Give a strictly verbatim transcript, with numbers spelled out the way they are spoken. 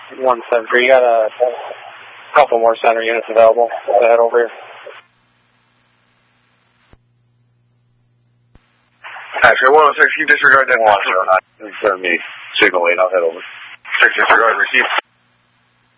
one seven three. You got a couple more center units available to head over here. Actually, one oh six, you disregard that one. Send me signal eight, I'll head over. Six, disregard, receive.